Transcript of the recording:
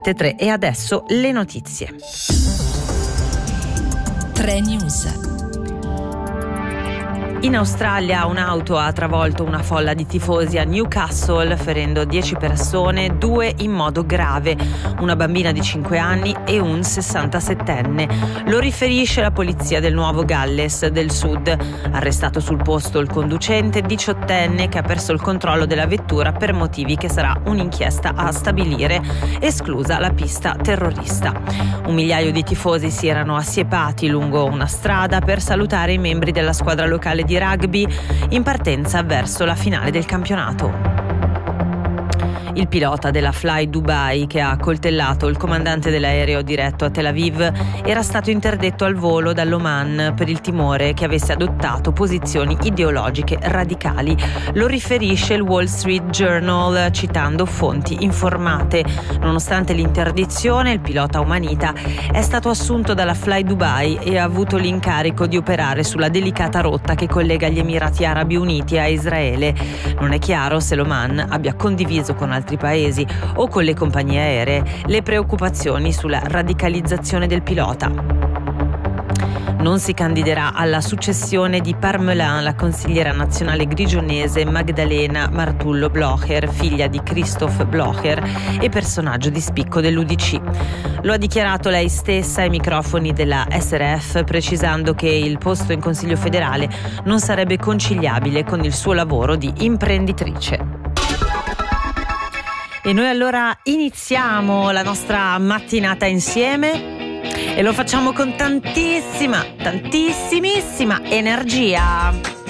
3 e adesso le notizie. 3 News. In Australia un'auto ha travolto una folla di tifosi a Newcastle, ferendo 10 persone, 2 in modo grave, una bambina di 5 anni e un 67enne. Lo riferisce la polizia del Nuovo Galles del Sud. Arrestato sul posto il conducente 18enne che ha perso il controllo della vettura per motivi che sarà un'inchiesta a stabilire, esclusa la pista terrorista. 1 migliaio di tifosi si erano assiepati lungo una strada per salutare i membri della squadra locale di rugby in partenza verso la finale del campionato. Il pilota della Fly Dubai che ha accoltellato il comandante dell'aereo diretto a Tel Aviv era stato interdetto al volo dall'Oman per il timore che avesse adottato posizioni ideologiche radicali. Lo riferisce il Wall Street Journal citando fonti informate. Nonostante l'interdizione, il pilota omanita è stato assunto dalla Fly Dubai e ha avuto l'incarico di operare sulla delicata rotta che collega gli Emirati Arabi Uniti a Israele. Non è chiaro se l'Oman abbia condiviso con altri paesi o con le compagnie aeree le preoccupazioni sulla radicalizzazione del pilota. Non si candiderà alla successione di Parmelin la consigliera nazionale grigionese Magdalena Martullo Blocher, figlia di Christoph Blocher e personaggio di spicco dell'UDC. Lo ha dichiarato lei stessa ai microfoni della SRF, precisando che il posto in Consiglio federale non sarebbe conciliabile con il suo lavoro di imprenditrice. E noi allora iniziamo la nostra mattinata insieme e lo facciamo con tantissimissima energia.